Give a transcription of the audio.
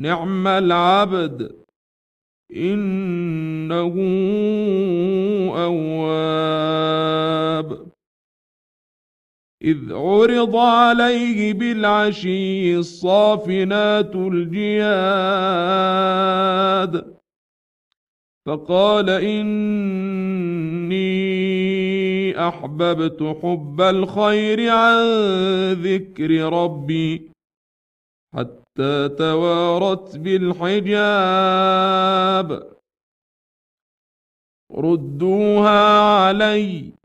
نعم العبد إنه أواب. إذ عرض عليه بالعشي الصافنات الجياد فقال إني أحببت حب الخير عن ذكر ربي حتى توارت بالحجاب ردوها علي